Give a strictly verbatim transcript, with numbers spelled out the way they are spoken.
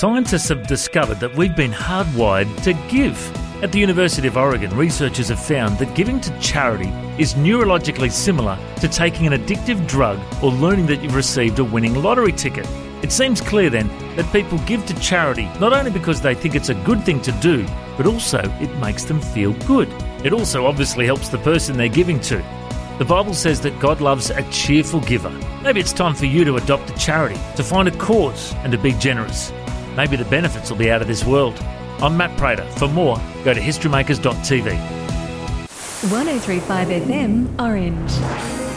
scientists have discovered that we've been hardwired to give. At the University of Oregon, researchers have found that giving to charity is neurologically similar to taking an addictive drug or learning that you've received a winning lottery ticket. It seems clear then that people give to charity not only because they think it's a good thing to do, but also it makes them feel good. It also obviously helps the person they're giving to. The Bible says that God loves a cheerful giver. Maybe it's time for you to adopt a charity, to find a cause and to be generous. Maybe the benefits will be out of this world. I'm Matt Prater. For more, go to historymakers dot t v. one oh three point five F M, Orange.